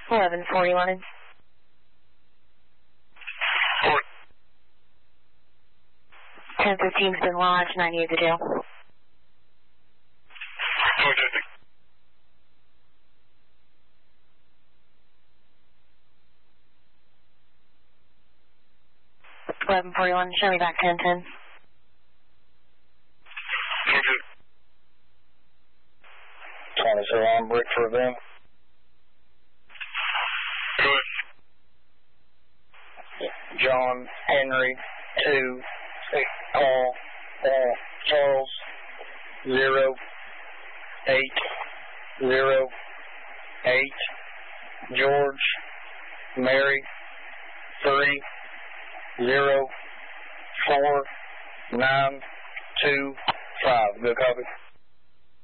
1141. 1015's been lodged, 98 to jail. Okay. 1141, show me back 1010. Okay. Trying to say I'm brick for them. Go ahead. John Henry 2 Paul Charles 0808 George Mary 304925. Good copy.